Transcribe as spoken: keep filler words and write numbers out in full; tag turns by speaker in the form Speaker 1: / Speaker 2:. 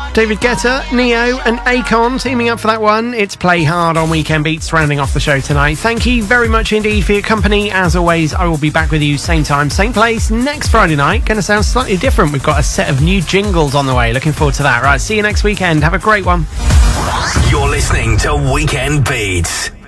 Speaker 1: David Guetta, Neo and Akon teaming up for that one. It's Play Hard on Weekend Beats, rounding off the show tonight. Thank you very much indeed for your company. As always, I will be back with you same time, same place next Friday night. Going to sound slightly different. We've got a set of new jingles on the way. Looking forward to that. Right, see you next weekend. Have a great one.
Speaker 2: You're listening to Weekend Beats.